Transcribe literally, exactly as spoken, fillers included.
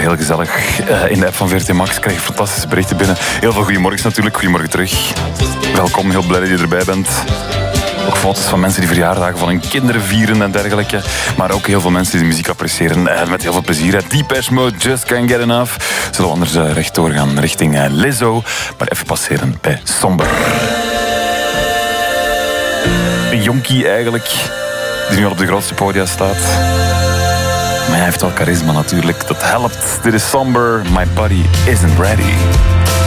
heel gezellig. Uh, in de app van V R T Max krijg je fantastische berichten binnen. Heel veel goeiemorgens natuurlijk. Goedemorgen terug. Welkom, heel blij dat je erbij bent. Ook foto's van mensen die verjaardagen van hun kinderen vieren en dergelijke. Maar ook heel veel mensen die de muziek appreciëren. Uh, met heel veel plezier. Depeche Mode, Just Can't Get Enough. Zullen we anders uh, rechtdoor gaan richting uh, Lizzo. Maar even passeren bij Somber. Een jonkie eigenlijk, die nu al op de grootste podia staat. Maar hij heeft wel charisma natuurlijk, dat helpt. Dit is Somber, My Body Isn't Ready.